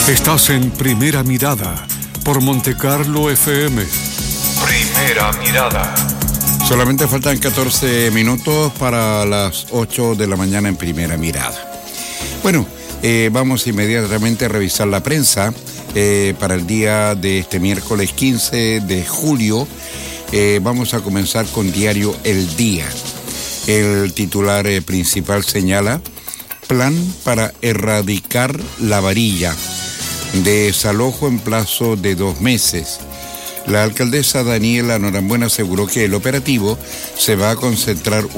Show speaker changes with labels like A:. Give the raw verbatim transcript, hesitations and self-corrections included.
A: Estás en Primera Mirada por Montecarlo F M. Primera Mirada.
B: Solamente faltan catorce minutos para las ocho de la mañana en Primera Mirada. Bueno, eh, vamos inmediatamente a revisar la prensa eh, para el día de este miércoles quince de julio. Eh, vamos a comenzar con diario El Día. El titular eh, principal señala: plan para erradicar la varilla. Desalojo en plazo de dos meses. La alcaldesa Daniela Norambuena aseguró que el operativo se va a concentrar